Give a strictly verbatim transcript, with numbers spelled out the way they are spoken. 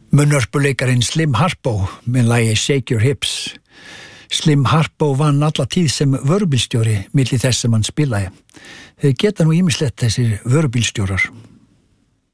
Munnhörpuleikarinn Slim Harpo með lagi Shake Your Hips. Slim Harpo vann alla tíð sem vörubílstjóri milli þess sem hann spilaði. Þeir geta nú ýmislegt þessir vörubílstjórar.